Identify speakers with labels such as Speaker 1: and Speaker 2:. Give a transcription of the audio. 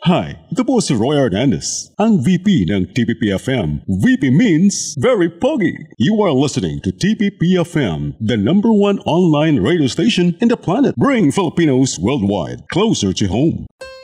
Speaker 1: Hi, ito po si Roy Hernandez, ang VP ng TPP-FM. VP means very pogi. You are listening to TPP-FM, the #1 online radio station in the planet, bringing Filipinos worldwide closer to home.